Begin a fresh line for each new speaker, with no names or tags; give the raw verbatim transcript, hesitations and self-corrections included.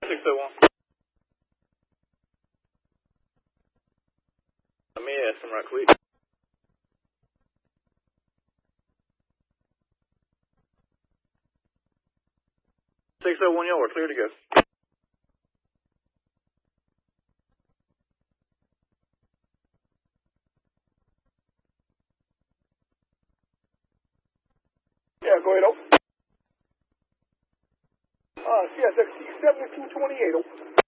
six oh one. Let me ask him right quick. six oh one, y'all are clear to go.
Yeah, go ahead, oh. Uh, yeah, that's seventy-two twenty-eight, oh.